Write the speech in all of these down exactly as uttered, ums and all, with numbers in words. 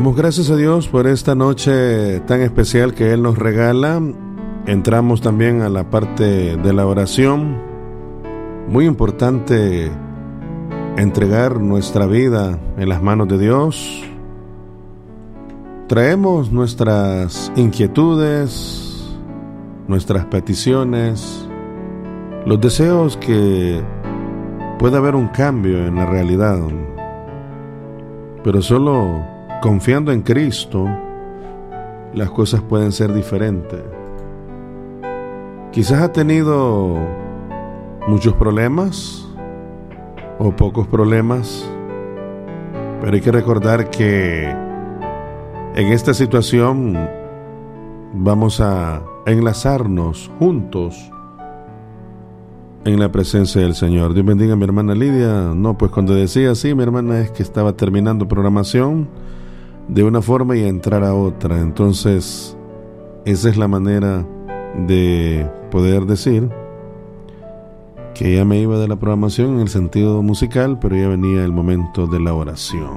Damos gracias a Dios por esta noche tan especial que Él nos regala. Entramos también a la parte de la oración. Muy importante entregar nuestra vida en las manos de Dios. Traemos nuestras inquietudes, nuestras peticiones, los deseos que pueda haber un cambio en la realidad. Pero solo confiando en Cristo, las cosas pueden ser diferentes. Quizás ha tenido muchos problemas o pocos problemas, pero hay que recordar que en esta situación vamos a enlazarnos juntos en la presencia del Señor. Dios bendiga a mi hermana Lidia. No, pues cuando decía así, mi hermana, es que estaba terminando programación de una forma y entrar a otra. Entonces, esa es la manera de poder decir que ya me iba de la programación en el sentido musical, pero ya venía el momento de la oración.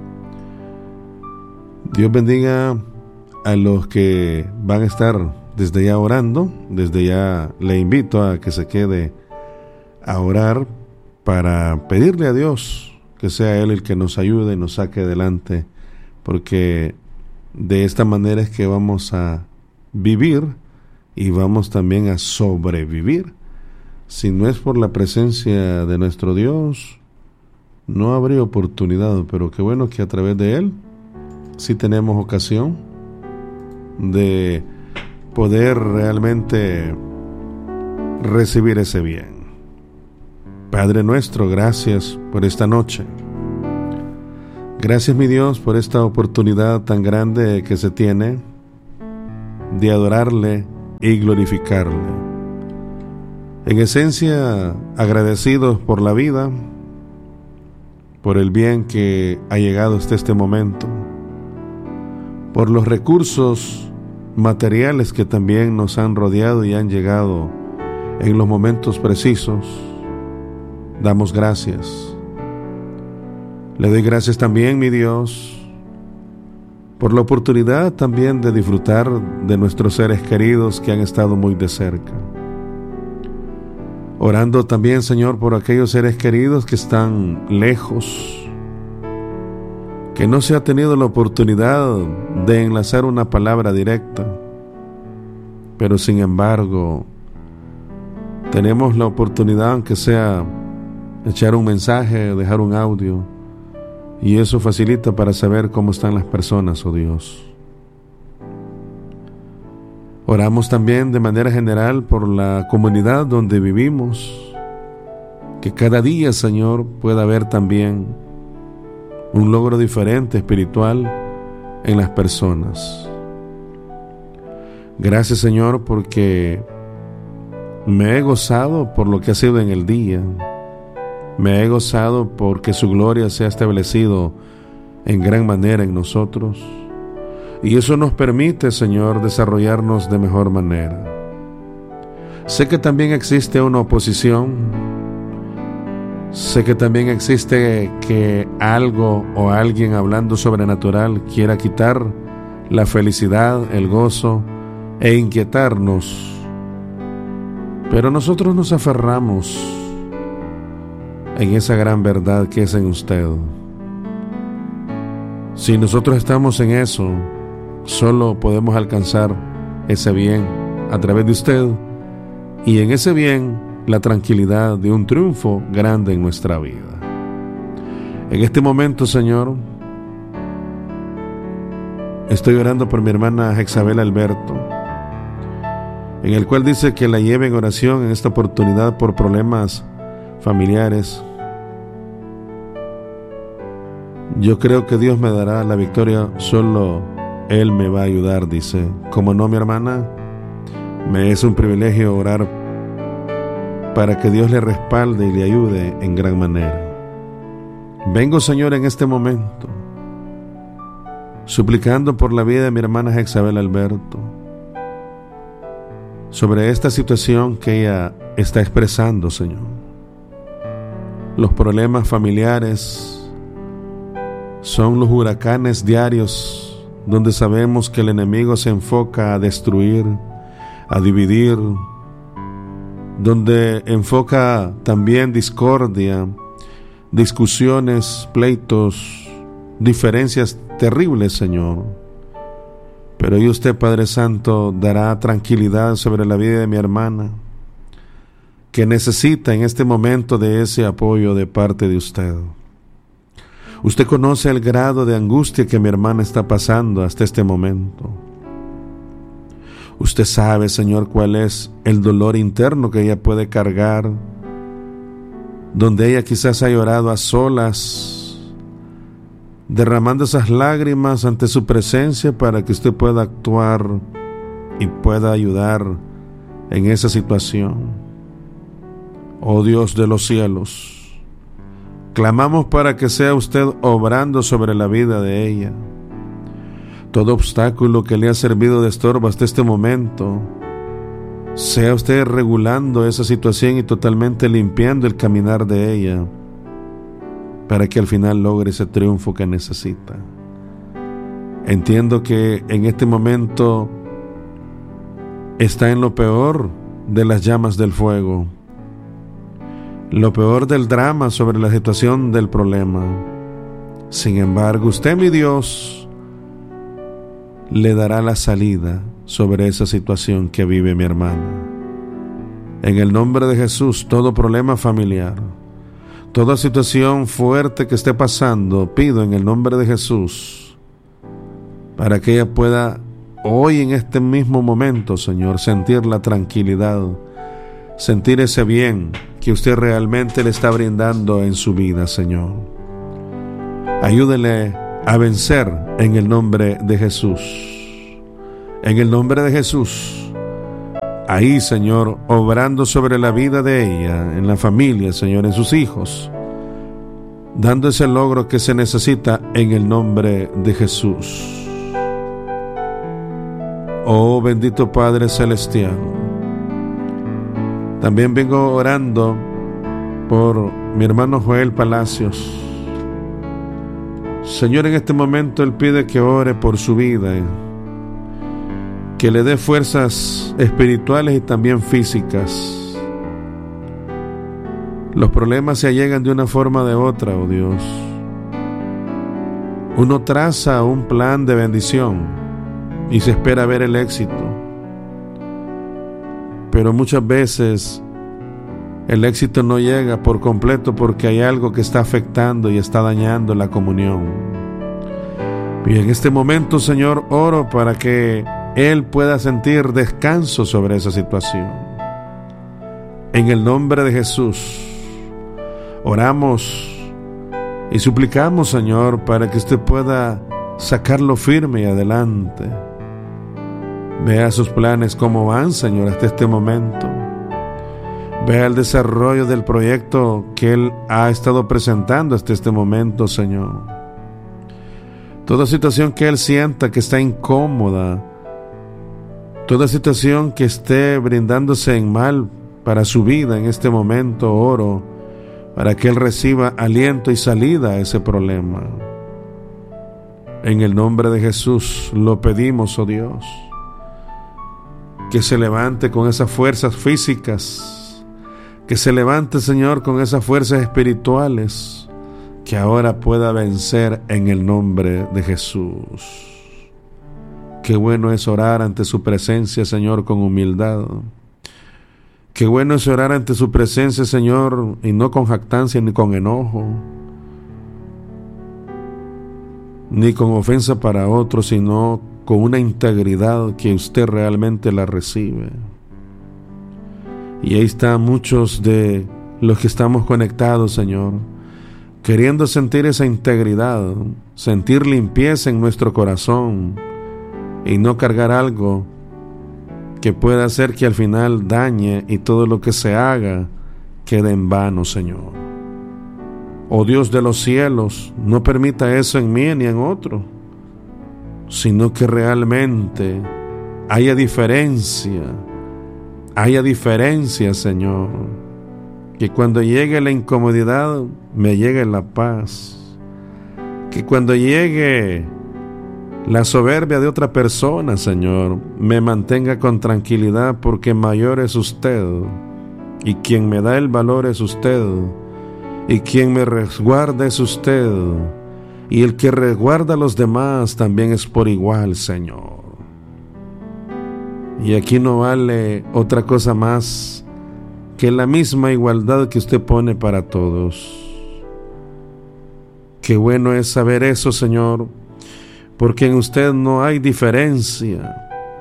Dios bendiga a los que van a estar desde ya orando. Desde ya le invito a que se quede a orar para pedirle a Dios que sea Él el que nos ayude y nos saque adelante, porque de esta manera es que vamos a vivir y vamos también a sobrevivir. Si no es por la presencia de nuestro Dios, no habría oportunidad, pero qué bueno que a través de Él sí tenemos ocasión de poder realmente recibir ese bien. Padre nuestro, gracias por esta noche. Gracias, mi Dios, por esta oportunidad tan grande que se tiene de adorarle y glorificarle. En esencia, agradecidos por la vida, por el bien que ha llegado hasta este momento, por los recursos materiales que también nos han rodeado y han llegado en los momentos precisos. Damos gracias. Le doy gracias también, mi Dios, por la oportunidad también de disfrutar de nuestros seres queridos que han estado muy de cerca. Orando también, Señor, por aquellos seres queridos que están lejos, que no se ha tenido la oportunidad de enlazar una palabra directa, pero sin embargo tenemos la oportunidad, aunque sea echar un mensaje, dejar un audio, y eso facilita para saber cómo están las personas, oh Dios. Oramos también de manera general por la comunidad donde vivimos, que cada día, Señor, pueda haber también un logro diferente espiritual en las personas. Gracias, Señor, porque me he gozado por lo que ha sido en el día. Me he gozado porque su gloria se ha establecido en gran manera en nosotros. Y eso nos permite, Señor, desarrollarnos de mejor manera. Sé que también existe una oposición. Sé que también existe que algo o alguien hablando sobrenatural quiera quitar la felicidad, el gozo e inquietarnos. Pero nosotros nos aferramos en esa gran verdad que es en usted. Si nosotros estamos en eso, solo podemos alcanzar ese bien a través de usted, y en ese bien la tranquilidad de un triunfo grande en nuestra vida. En este momento, Señor, estoy orando por mi hermana Hexabel Alberto, en el cual dice que la lleve en oración en esta oportunidad por problemas familiares. Yo creo que Dios me dará la victoria, solo Él me va a ayudar, dice. Como no, mi hermana, me es un privilegio orar para que Dios le respalde y le ayude en gran manera. Vengo, Señor, en este momento, suplicando por la vida de mi hermana Hexabel Alberto, sobre esta situación que ella está expresando, Señor. Los problemas familiares Son los huracanes diarios donde sabemos que el enemigo se enfoca a destruir, a dividir, donde enfoca también discordia, discusiones, pleitos, diferencias terribles, Señor. Pero hoy usted, Padre Santo, dará tranquilidad sobre la vida de mi hermana, que necesita en este momento de ese apoyo de parte de usted. Usted conoce el grado de angustia que mi hermana está pasando hasta este momento. Usted sabe, Señor, cuál es el dolor interno que ella puede cargar, donde ella quizás ha llorado a solas, derramando esas lágrimas ante su presencia para que usted pueda actuar y pueda ayudar en esa situación. Oh Dios de los cielos, clamamos para que sea usted obrando sobre la vida de ella. Todo obstáculo que le ha servido de estorbo hasta este momento, sea usted regulando esa situación y totalmente limpiando el caminar de ella, para que al final logre ese triunfo que necesita. Entiendo que en este momento está en lo peor de las llamas del fuego, lo peor del drama sobre la situación del problema. Sin embargo, usted, mi Dios, le dará la salida sobre esa situación que vive mi hermana. En el nombre de Jesús, todo problema familiar, toda situación fuerte que esté pasando, pido en el nombre de Jesús, para que ella pueda hoy en este mismo momento, Señor, sentir la tranquilidad, sentir ese bien que usted realmente le está brindando en su vida, Señor. Ayúdele a vencer en el nombre de Jesús. En el nombre de Jesús. Ahí, Señor, obrando sobre la vida de ella, en la familia, Señor, en sus hijos, dando ese logro que se necesita en el nombre de Jesús. Oh bendito Padre Celestial, también vengo orando por mi hermano Joel Palacios. Señor, en este momento él pide que ore por su vida, que le dé fuerzas espirituales y también físicas. Los problemas se allegan de una forma o de otra, oh Dios. Uno traza un plan de bendición y se espera ver el éxito, pero muchas veces el éxito no llega por completo porque hay algo que está afectando y está dañando la comunión. Y en este momento, Señor, oro para que él pueda sentir descanso sobre esa situación. En el nombre de Jesús, oramos y suplicamos, Señor, para que usted pueda sacarlo firme y adelante. Vea sus planes cómo van, Señor, hasta este momento. Vea el desarrollo del proyecto que Él ha estado presentando hasta este momento, Señor. Toda situación que Él sienta que está incómoda, toda situación que esté brindándose en mal para su vida en este momento, oro para que Él reciba aliento y salida a ese problema. En el nombre de Jesús lo pedimos, oh Dios, que se levante con esas fuerzas físicas, que se levante, Señor, con esas fuerzas espirituales, que ahora pueda vencer en el nombre de Jesús. Qué bueno es orar ante su presencia, Señor, con humildad. Qué bueno es orar ante su presencia, Señor, y no con jactancia ni con enojo, ni con ofensa para otros, sino con una integridad que usted realmente la recibe. Y ahí están muchos de los que estamos conectados, Señor, queriendo sentir esa integridad, sentir limpieza en nuestro corazón y no cargar algo que pueda hacer que al final dañe y todo lo que se haga quede en vano, Señor. Oh Dios de los cielos, no permita eso en mí ni en otro, sino que realmente haya diferencia, haya diferencia, Señor, que cuando llegue la incomodidad me llegue la paz, Que cuando llegue la soberbia de otra persona, Señor, me mantenga con tranquilidad, porque mayor es usted, y quien me da el valor es usted, y quien me resguarda es usted, y el que resguarda a los demás también es por igual, Señor. Y aquí no vale otra cosa más que la misma igualdad que usted pone para todos. Qué bueno es saber eso, Señor, porque en usted no hay diferencia.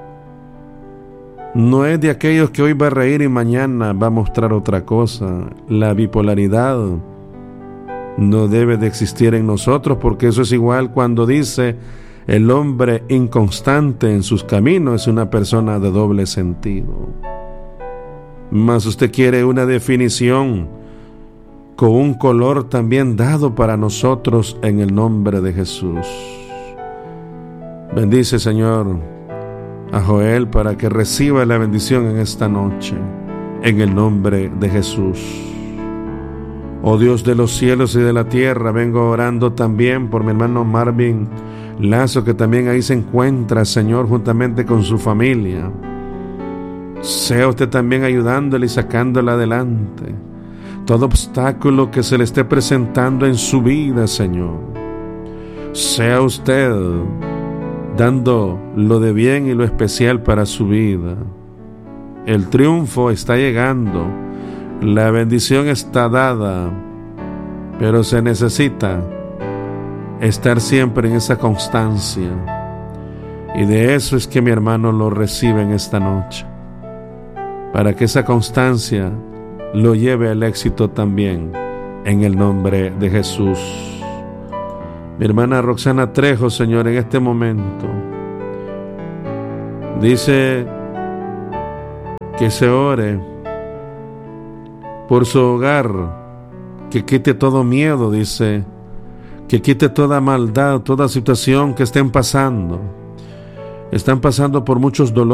No es de aquellos que hoy va a reír y mañana va a mostrar otra cosa. La bipolaridad no debe de existir en nosotros, porque eso es igual cuando dice: el hombre inconstante en sus caminos es una persona de doble sentido. Mas usted quiere una definición con un color también dado para nosotros en el nombre de Jesús. Bendice, Señor, a Joel para que reciba la bendición en esta noche, en el nombre de Jesús. Oh Dios de los cielos y de la tierra, vengo orando también por mi hermano Marvin Lazo, que también ahí se encuentra, Señor, juntamente con su familia. Sea usted también ayudándole y sacándole adelante todo obstáculo que se le esté presentando en su vida, Señor. Sea usted dando lo de bien y lo especial para su vida. El triunfo está llegando, la bendición está dada, pero se necesita estar siempre en esa constancia, y de eso es que mi hermano lo recibe en esta noche, para que esa constancia lo lleve al éxito también, en el nombre de Jesús. Mi hermana Roxana Trejo, Señor, en este momento dice que se ore por su hogar, que quite todo miedo, dice, que quite toda maldad, toda situación que estén pasando. Están pasando por muchos dolores.